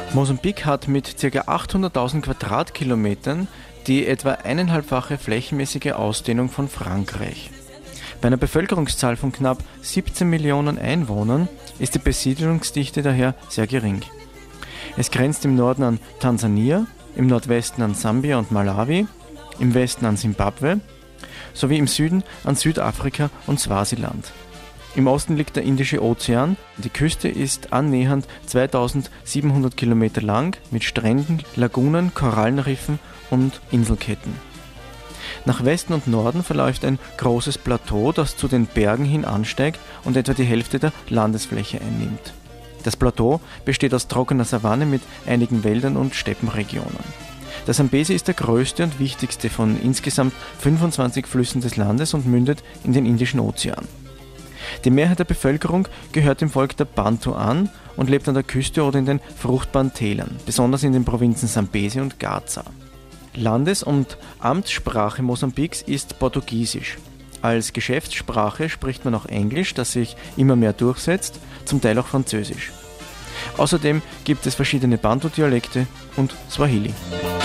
Mosambik hat mit ca. 800.000 Quadratkilometern die etwa 1,5-fache flächenmäßige Ausdehnung von Frankreich. Bei einer Bevölkerungszahl von knapp 17 Millionen Einwohnern ist die Besiedlungsdichte daher sehr gering. Es grenzt im Norden an Tansania, im Nordwesten an Sambia und Malawi, im Westen an Simbabwe sowie im Süden an Südafrika und Swasiland. Im Osten liegt der Indische Ozean. Die Küste ist annähernd 2700 Kilometer lang mit Stränden, Lagunen, Korallenriffen und Inselketten. Nach Westen und Norden verläuft ein großes Plateau, das zu den Bergen hin ansteigt und etwa die Hälfte der Landesfläche einnimmt. Das Plateau besteht aus trockener Savanne mit einigen Wäldern und Steppenregionen. Der Sambesi ist der größte und wichtigste von insgesamt 25 Flüssen des Landes und mündet in den Indischen Ozean. Die Mehrheit der Bevölkerung gehört dem Volk der Bantu an und lebt an der Küste oder in den fruchtbaren Tälern, besonders in den Provinzen Sambesi und Gaza. Landes- und Amtssprache Mosambiks ist Portugiesisch. Als Geschäftssprache spricht man auch Englisch, das sich immer mehr durchsetzt, zum Teil auch Französisch. Außerdem gibt es verschiedene Bantu-Dialekte und Swahili.